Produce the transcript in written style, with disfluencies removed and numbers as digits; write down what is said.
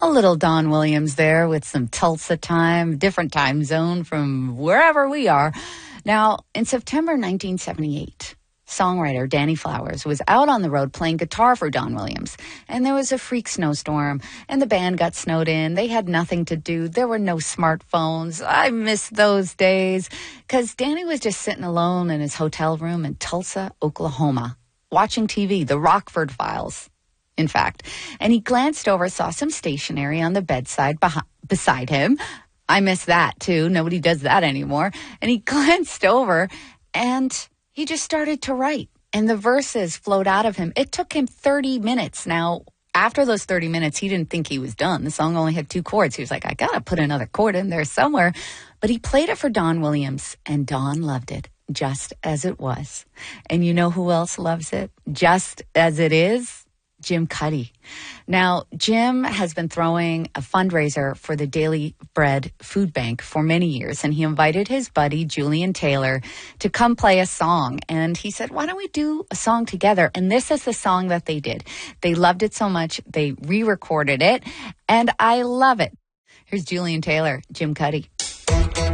A little Don Williams there with some Tulsa time, different time zone from wherever we are. Now, in September 1978, songwriter Danny Flowers was out on the road playing guitar for Don Williams, and there was a freak snowstorm, and the band got snowed in. They had nothing to do. There were no smartphones. I miss those days, because Danny was just sitting alone in his hotel room in Tulsa, Oklahoma, watching TV, The Rockford Files, in fact. And he glanced over, saw some stationery on the bedside beside him. I miss that, too. Nobody does that anymore. And he glanced over, and he just started to write, and the verses flowed out of him. It took him 30 minutes. Now, after those 30 minutes, he didn't think he was done. The song only had 2 chords. He was like, I got to put another chord in there somewhere. But he played it for Don Williams, and Don loved it just as it was. And you know who else loves it just as it is? Jim Cuddy. Now, Jim has been throwing a fundraiser for the Daily Bread Food Bank for many years, and he invited his buddy, Julian Taylor, to come play a song. And he said, why don't we do a song together? And this is the song that they did. They loved it so much, they re-recorded it, and I love it. Here's Julian Taylor, Jim Cuddy.